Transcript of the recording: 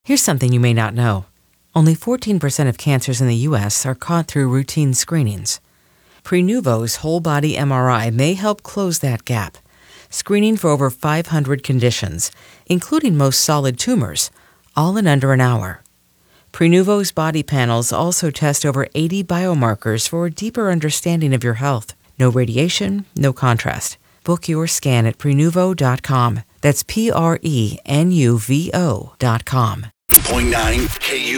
Here's something you may not know. Only 14% of cancers in the U.S. are caught through routine screenings. Prenuvo's whole-body MRI may help close that gap, screening for over 500 conditions, including most solid tumors, all in under an hour. Prenuvo's body panels also test over 80 biomarkers for a deeper understanding of your health. No radiation, no contrast. Book your scan at Prenuvo.com. That's Prenuvo.com. 0.9 KU.